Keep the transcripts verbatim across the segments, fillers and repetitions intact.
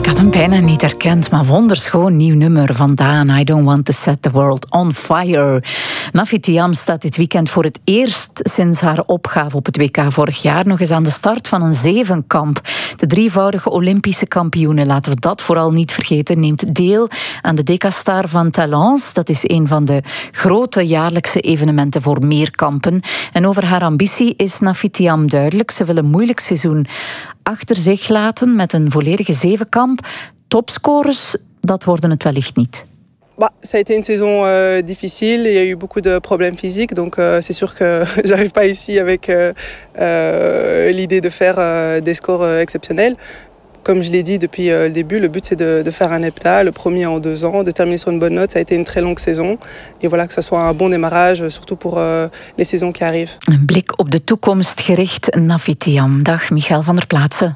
Ik had hem bijna niet herkend, maar wonderschoon nieuw nummer van Daan. I don't want to set the world on fire. Nafi Thiam staat dit weekend voor het eerst sinds haar opgave op het W K vorig jaar nog eens aan de start van een zevenkamp. De drievoudige Olympische kampioene, laten we dat vooral niet vergeten, neemt deel aan de Decastar van Talence. Dat is een van de grote jaarlijkse evenementen voor meerkampen. En over haar ambitie is Nafi Thiam duidelijk. Ze wil een moeilijk seizoen achter zich laten met een volledige zevenkamp. Topscorers, dat worden het wellicht niet. Bah, ça a été une saison euh, difficile, il y a eu beaucoup de problèmes physiques, donc euh, c'est sûr que j'arrive pas ici avec euh, euh, l'idée de faire euh, des scores euh, exceptionnels. Comme je l'ai dit depuis euh, le début, le but c'est de, de faire un hepta, le premier en deux ans, de terminer sur une bonne note. Ça a été une très longue saison. Et voilà, que ça soit un bon démarrage, surtout pour euh, les saisons qui arrivent. Een blik op de toekomst gericht, Nafi Thiam. Dag, Michael van der Plaatsen.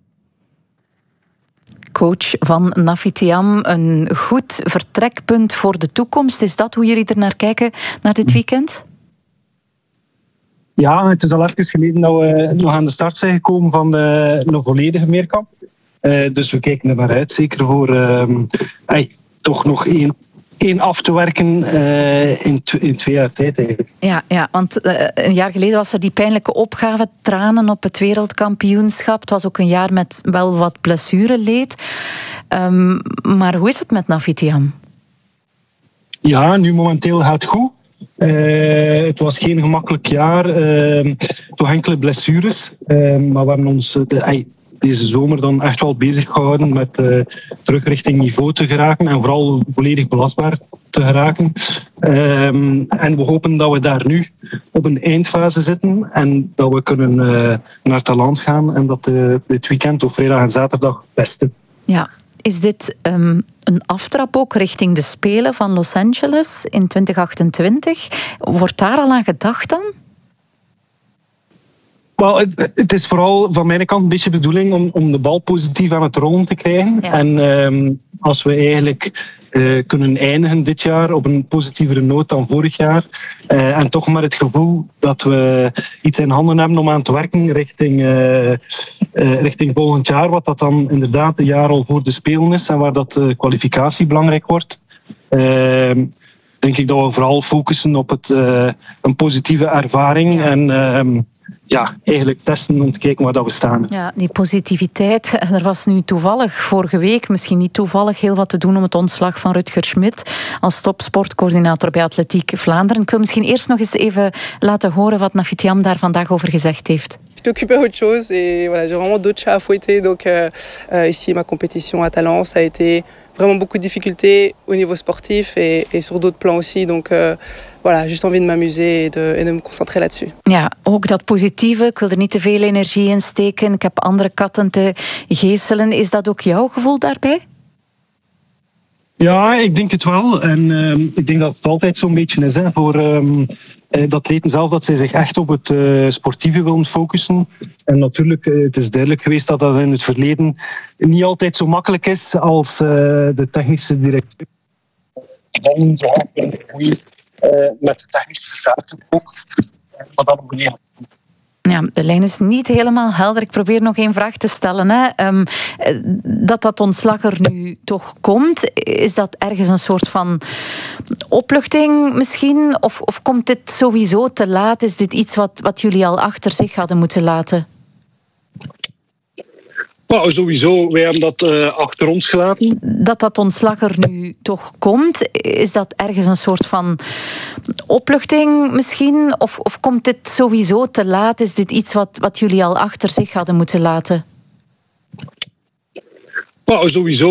Coach van Nafi Thiam, een goed vertrekpunt voor de toekomst. Is dat hoe jullie er naar kijken, naar dit weekend? Ja, het is al even geleden dat we nog aan de start zijn gekomen van uh, een volledige meerkamp. Uh, dus we kijken er naar uit, zeker voor uh, hey, toch nog één, één af te werken uh, in, t- in twee jaar tijd eigenlijk. Ja, ja, want uh, een jaar geleden was er die pijnlijke opgave, tranen op het wereldkampioenschap. Het was ook een jaar met wel wat blessureleed. Um, maar hoe is het met Nafi Thiam? Ja, nu momenteel gaat het goed. Uh, het was geen gemakkelijk jaar, uh, toch enkele blessures. Uh, maar we hebben ons de, ay, deze zomer dan echt wel bezig gehouden met uh, terug richting niveau te geraken en vooral volledig belastbaar te geraken. Uh, en we hopen dat we daar nu op een eindfase zitten en dat we kunnen uh, naar Talence gaan en dat uh, dit weekend of vrijdag en zaterdag testen. Ja. Is dit um, een aftrap ook richting de Spelen van Los Angeles in twintig achtentwintig? Wordt daar al aan gedacht dan? Wel, het, het is vooral van mijn kant een beetje de bedoeling om, om de bal positief aan het rollen te krijgen. Ja. En um, als we eigenlijk uh, kunnen eindigen dit jaar op een positievere noot dan vorig jaar. Uh, en toch maar het gevoel dat we iets in handen hebben om aan te werken richting, uh, uh, richting volgend jaar. Wat dat dan inderdaad een jaar al voor de Spelen is en waar dat uh, kwalificatie belangrijk wordt. Uh, denk ik dat we vooral focussen op het, uh, een positieve ervaring. Ja. En uh, ja, eigenlijk testen om te kijken waar dat we staan. Ja, die positiviteit. Er was nu toevallig vorige week, misschien niet toevallig, heel wat te doen om het ontslag van Rutger Schmidt als topsportcoördinator bij Atletiek Vlaanderen. Ik wil misschien eerst nog eens even laten horen wat Nafi Thiam daar vandaag over gezegd heeft. Je t'occupais autre chose et voilà, j'ai vraiment d'autres chats à fouetter. Donc euh, euh, ici, ma compétition à Talence a été vraiment beaucoup de difficultés au niveau sportif et, et sur d'autres plans aussi. Donc euh, voilà, juste envie de m'amuser et de, et de me concentrer là-dessus. Ja, ook dat positieve. Ik wil er niet te veel energie in steken. Ik heb andere katten te geeselen. Is dat ook jouw gevoel daarbij? Ja, ik denk het wel. En uh, ik denk dat het altijd zo'n beetje is hè, voor um, de atleten zelf, dat zij zich echt op het uh, sportieve willen focussen. En natuurlijk, uh, het is duidelijk geweest dat dat in het verleden niet altijd zo makkelijk is als uh, de technische directeur. Dan zo uh, met de technische zaken ook. Maar dan moet je. Ja, de lijn is niet helemaal helder. Ik probeer nog één vraag te stellen. Hè. Um, dat dat ontslag er nu toch komt, is dat ergens een soort van opluchting misschien? Of, of komt dit sowieso te laat? Is dit iets wat, wat jullie al achter zich hadden moeten laten? Nou, sowieso, wij hebben dat uh, achter ons gelaten. Dat dat ontslag er nu toch komt, is dat ergens een soort van opluchting misschien? Of, of komt dit sowieso te laat? Is dit iets wat, wat jullie al achter zich hadden moeten laten? Nou, sowieso.